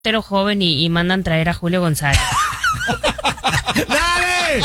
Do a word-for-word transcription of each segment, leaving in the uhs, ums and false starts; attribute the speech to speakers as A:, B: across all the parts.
A: portero joven y, y mandan traer a Julio González.
B: ¡Dale!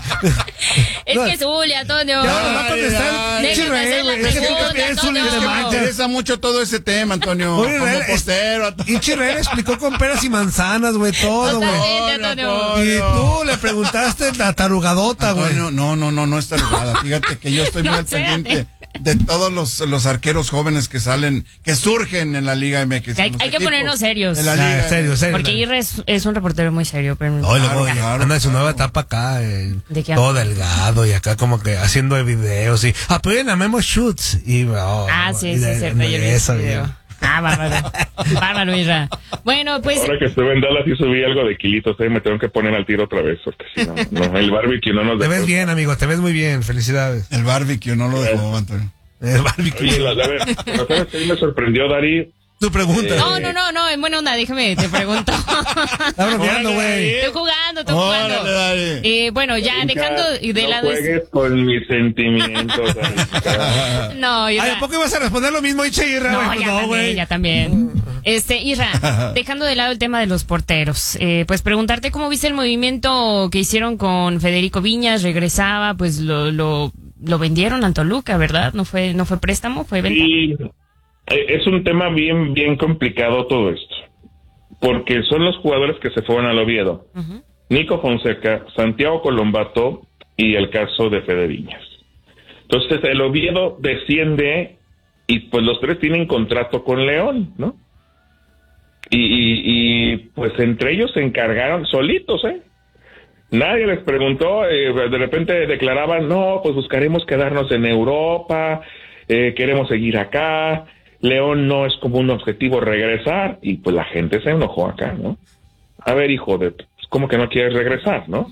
A: Es que es Julio, Antonio.
B: Ya no va a contestar.
A: Déjeme hacer la
B: Es que tú
A: pregunta,
B: también, Zuli,
A: Antonio.
B: te
C: Me interesa mucho todo ese tema, Antonio.
B: Oye,
C: como
B: Israel, es-
C: portero.
B: Hinche Israel explicó con peras y manzanas, güey, todo, güey.
A: Totalmente, Antonio.
B: Y tú le preguntaste la tarugadota, güey.
C: Antonio, no, no, no, no está jugada. Fíjate que yo estoy muy
A: No,
C: al pendiente
A: espérate.
C: de todos los, los arqueros jóvenes que salen, que surgen en la Liga M X.
A: Hay-
C: los
A: hay que
C: equipos
A: ponernos serios.
C: de la
B: Ah,
C: Liga
B: serio, serio.
A: Porque Irra es, es un reportero muy serio. Pero
B: No, y luego
C: Claro,
B: ya
C: claro,
B: anda en su
C: claro.
B: nueva etapa acá, eh,
A: ¿De qué
B: todo
A: habla?
B: delgado y acá como que haciendo videos y apoyen a Memo Shoots y oh,
A: Ah, sí,
B: y
A: sí,
B: de-
A: es cierto.
B: de
A: Yo vi
B: eso,
A: ese video.
B: bien.
A: Ah, bárbaro. Bárbaro, Irra. Bueno, pues.
D: Ahora que estuve en Dallas y subí algo de kilitos, eh, me tengo que poner al tiro otra vez, porque si no, no, el barbecue no nos
B: Te ves
D: dejó.
B: bien, amigo, te ves muy bien, felicidades.
C: El barbecue no lo dejó, Antonio.
B: El barbecue.
D: Oye, la, a ver, ¿sabes qué me sorprendió, Dari?
B: Tu pregunta.
A: No, no, no, no, en buena onda, déjame, te pregunto.
B: Está bromeando, güey.
A: Estoy jugando, estoy
C: Órale,
A: jugando.
C: dale.
A: Eh, bueno, ya dejando de
D: no
A: lado.
D: juegues con mis sentimientos. Dari.
A: No,
B: Ay,
A: Irra.
B: ¿a poco ibas a responder lo mismo, Hinche Irra?
A: No,
B: güey?
A: ya
B: No,
A: también,
B: güey.
A: ya también. Este, Irra, dejando de lado el tema de los porteros, eh, pues preguntarte cómo viste el movimiento que hicieron con Federico Viñas, regresaba, pues lo, lo, lo vendieron a Toluca, ¿verdad? No fue, no fue préstamo, fue venta.
D: Y eh, es un tema bien, bien complicado todo esto, porque son los jugadores que se fueron al Oviedo.
A: Ujú.
D: Nico Fonseca, Santiago Colombato y el caso de Fede Viñas. Entonces el Oviedo desciende y pues los tres tienen contrato con León, ¿no? Y, y, y pues entre ellos se encargaron solitos, ¿eh? Nadie les preguntó, eh, de repente declaraban, no, pues buscaremos quedarnos en Europa, eh, queremos seguir acá, León no es como un objetivo regresar, y pues la gente se enojó acá, ¿no? A ver, hijo de, pues, ¿cómo que no quieres regresar, no?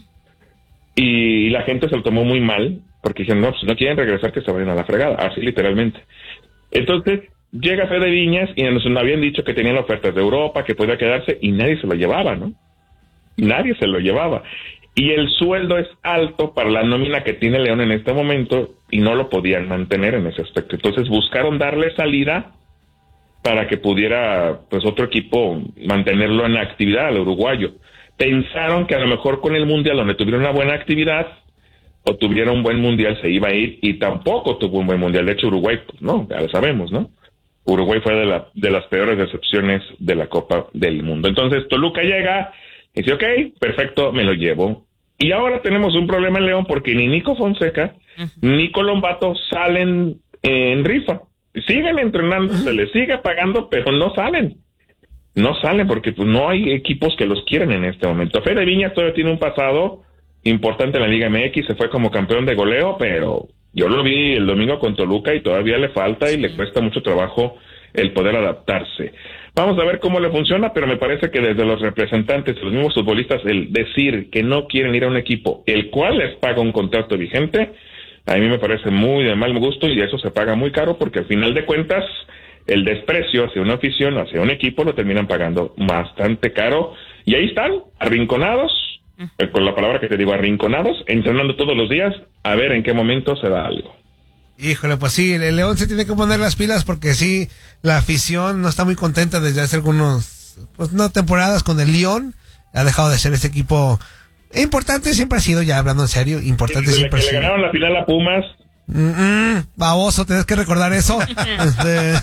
D: Y la gente se lo tomó muy mal, porque dijeron, no, pues si no quieren regresar, que se vayan a la fregada, así literalmente. Entonces, llega Fede Viñas y nos habían dicho que tenían ofertas de Europa, que podía quedarse, y nadie se lo llevaba, ¿no? Nadie se lo llevaba. Y el sueldo es alto para la nómina que tiene León en este momento, y no lo podían mantener en ese aspecto. Entonces buscaron darle salida para que pudiera, pues, otro equipo mantenerlo en actividad, al uruguayo. Pensaron que a lo mejor con el Mundial, donde tuvieron una buena actividad, o tuviera un buen Mundial, se iba a ir, y tampoco tuvo un buen Mundial. De hecho, Uruguay, pues no, ya lo sabemos, ¿no? Uruguay fue de, la, de las peores decepciones de la Copa del Mundo. Entonces, Toluca llega y dice, ok, perfecto, me lo llevo. Y ahora tenemos un problema en León porque ni Nico Fonseca
A: Uh-huh.
D: ni Colombato salen en rifa. Siguen entrenando, se les sigue pagando, pero no salen. No salen porque pues no hay equipos que los quieren en este momento. Fede Viñas todavía tiene un pasado importante en la Liga M X, se fue como campeón de goleo, pero yo lo vi el domingo con Toluca y todavía le falta y le cuesta mucho trabajo el poder adaptarse. Vamos a ver cómo le funciona, pero me parece que desde los representantes, los mismos futbolistas, el decir que no quieren ir a un equipo el cual les paga un contrato vigente, a mí me parece muy de mal gusto, y eso se paga muy caro porque al final de cuentas el desprecio hacia una afición, hacia un equipo, lo terminan pagando bastante caro, y ahí están, arrinconados, eh, con la palabra que te digo, arrinconados, entrenando todos los días, a ver en qué momento se da algo.
B: Híjole, pues sí, el León se tiene que poner las pilas porque sí, la afición no está muy contenta desde hace algunos, pues no temporadas con el León. Ha dejado de ser ese equipo importante, siempre ha sido, ya hablando en serio, importante
D: Desde
B: siempre ha
D: que le
B: sido.
D: ganaron la final a Pumas,
B: Mm, mm, baboso, tienes que recordar eso. Este,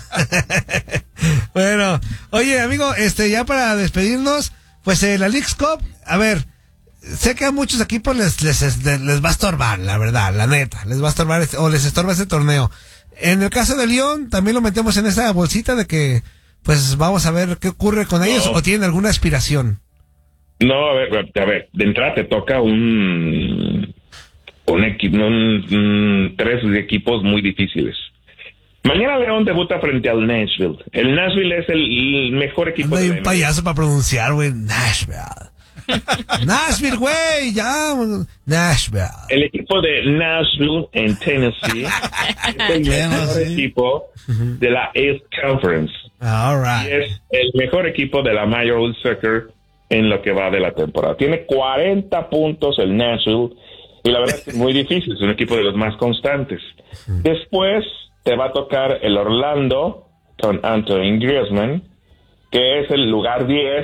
B: bueno, oye, amigo, este, ya para despedirnos, pues eh, la Leagues Cup, a ver, sé que a muchos equipos les, les, les, les va a estorbar, la verdad, la neta, les va a estorbar, este, o les estorba este torneo. En el caso de León, también lo metemos en esa bolsita de que, pues vamos a ver qué ocurre con ellos,
D: No.
B: o tienen alguna aspiración.
D: no, a ver, a ver, de entrada te toca un, un equipo, un, un- tres equipos muy difíciles. Mañana León debuta frente al Nashville. El Nashville es el, el mejor equipo
B: Anda, hay
D: de la
B: un
D: N B A.
B: payaso para pronunciar, güey, Nashville. Nashville, güey, ya, Nashville.
D: El equipo de Nashville en Tennessee es el mejor
C: Tennessee.
D: equipo de la East Conference.
B: All
D: Y
B: right.
D: es el mejor equipo de la Major League Soccer en lo que va de la temporada. Tiene cuarenta puntos el Nashville, y la verdad es que es muy difícil, es un equipo de los más constantes. Después te va a tocar el Orlando con Anthony Griezmann, que es el lugar diez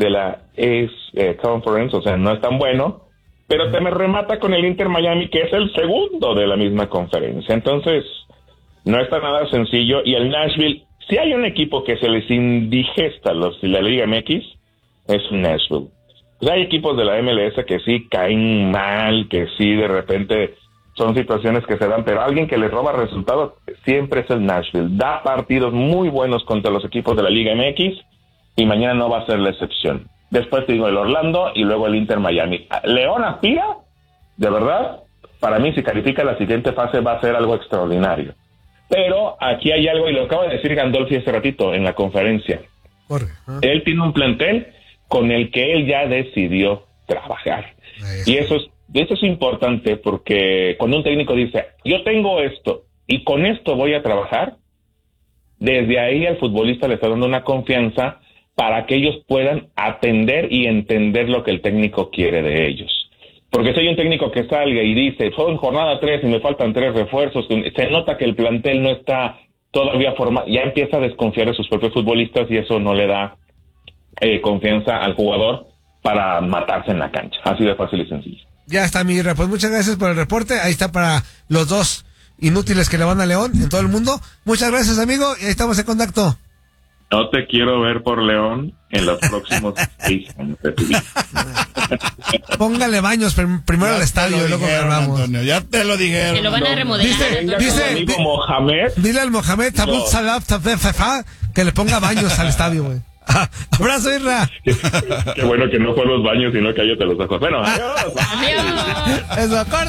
D: de la East eh, Conference, o sea, no es tan bueno, pero te me remata con el Inter Miami, que es el segundo de la misma conferencia. Entonces, no está nada sencillo. Y el Nashville, si hay un equipo que se les indigesta los de la Liga M X, es Nashville. Pues hay equipos de la M L S que sí caen mal, que sí de repente son situaciones que se dan, pero alguien que les roba resultados siempre es el Nashville. Da partidos muy buenos contra los equipos de la Liga M X y mañana no va a ser la excepción. Después te digo el Orlando y luego el Inter Miami. León aspira, de verdad, para mí si califica la siguiente fase va a ser algo extraordinario. Pero aquí hay algo, y lo acaba de decir Gandolfi hace ratito en la conferencia.
B: Corre, ¿eh?
D: Él tiene un plantel con el que él ya decidió trabajar. Y eso es, eso es importante porque cuando un técnico dice, yo tengo esto y con esto voy a trabajar, desde ahí al futbolista le está dando una confianza para que ellos puedan atender y entender lo que el técnico quiere de ellos. Porque si hay un técnico que salga y dice, son jornada tres y me faltan tres refuerzos, se nota que el plantel no está todavía formado, ya empieza a desconfiar de sus propios futbolistas y eso no le da eh, confianza al jugador para matarse en la cancha. Así de fácil y sencillo.
B: Ya está, mi Isra. Pues muchas gracias por el reporte. Ahí está para los dos inútiles que le van a León en todo el mundo. Muchas gracias, amigo, y ahí estamos en contacto.
D: No te quiero ver por León en los próximos seis años de tu vida.
B: Póngale baños prim- primero
C: Ya
B: al estadio y luego
C: dijeron,
B: grabamos.
C: Antonio, ya te lo dijeron.
A: Que lo van a remodelar.
B: Dice-
A: Antonio.
B: dice-
D: Mi amigo
B: di-
D: Mohamed.
B: Dile al Mohamed Tabut
D: No.
B: Salah Tabet Fefa que le ponga baños al estadio, güey. Abrazo, Isra.
D: Qué bueno que no fue a los baños, sino cállate los ojos. Bueno, adiós.
A: Adiós.
B: Eso, corta.